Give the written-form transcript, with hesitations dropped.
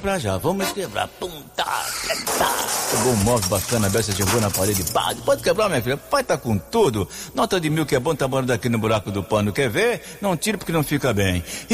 Pra já, vamos quebrar. Pum, tá. Pegou um móvel bacana, a beça jogou na parede. Pá, pode quebrar, minha filha. Pai tá com tudo. Nota de 1.000 que é bom, tá morando aqui no buraco do pano. Quer ver? Não tire porque não fica bem.